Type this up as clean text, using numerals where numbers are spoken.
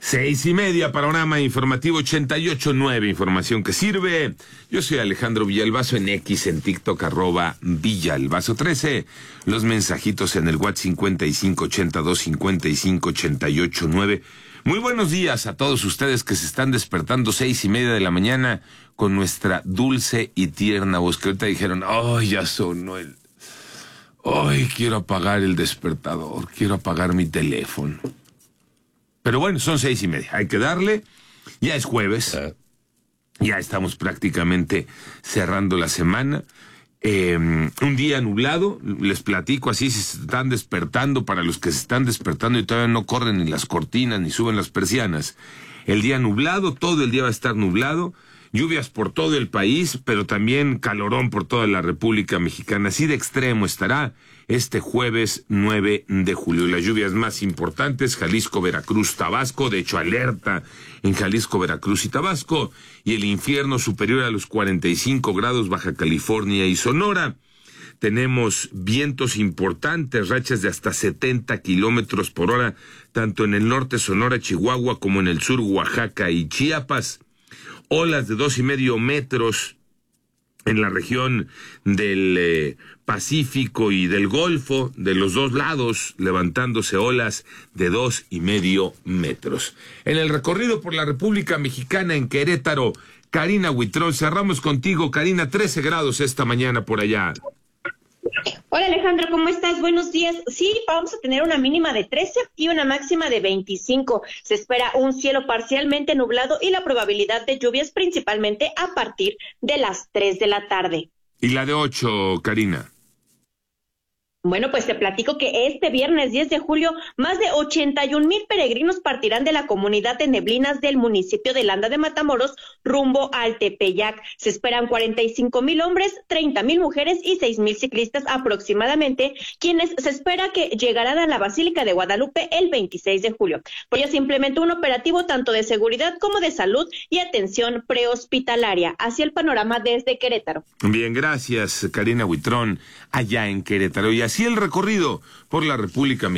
6:30, panorama informativo 88.9, información que sirve. Yo soy Alejandro Villalbazo en X, en TikTok, @Villalbazo13. Los mensajitos en el WhatsApp 5582558889. Muy buenos días a todos ustedes que se están despertando 6:30 de la mañana con nuestra dulce y tierna voz, que ahorita dijeron, ¡ay, ya sonó el... ¡ay, quiero apagar el despertador, quiero apagar mi teléfono! Pero bueno, son 6:30, hay que darle. Ya es jueves, ya estamos prácticamente cerrando la semana. Un día nublado, les platico así, si se están despertando, para los que se están despertando y todavía no corren ni las cortinas ni suben las persianas. El día nublado, todo el día va a estar nublado. Lluvias por todo el país, pero también calorón por toda la República Mexicana. Así de extremo estará este jueves 9 de julio. Las lluvias más importantes, Jalisco, Veracruz, Tabasco. De hecho, alerta en Jalisco, Veracruz y Tabasco. Y el infierno superior a los 45 grados, Baja California y Sonora. Tenemos vientos importantes, rachas de hasta 70 kilómetros por hora, tanto en el norte, Sonora, Chihuahua, como en el sur, Oaxaca y Chiapas. Olas de 2.5 metros en la región del Pacífico y del Golfo, de los dos lados, levantándose olas de 2.5 metros. En el recorrido por la República Mexicana, en Querétaro, Karina Huitrón, cerramos contigo, Karina, 13 grados esta mañana por allá. Hola Alejandro, ¿cómo estás? Buenos días. Sí, vamos a tener una mínima de 13 y una máxima de 25. Se espera un cielo parcialmente nublado y la probabilidad de lluvias principalmente a partir de las 3 de la tarde. ¿Y la de 8, Karina? Bueno, pues te platico que este viernes 10 de julio, más de 81,000 peregrinos partirán de la comunidad de Neblinas del municipio de Landa de Matamoros rumbo al Tepeyac. Se esperan 45,000 hombres, 30,000 mujeres y 6,000 ciclistas aproximadamente, quienes se espera que llegarán a la Basílica de Guadalupe el 26 de julio. Por ello se implementó un operativo tanto de seguridad como de salud y atención prehospitalaria. Así el panorama desde Querétaro. Bien, gracias, Karina Huitrón, allá en Querétaro. Y así el recorrido por la República Mexicana.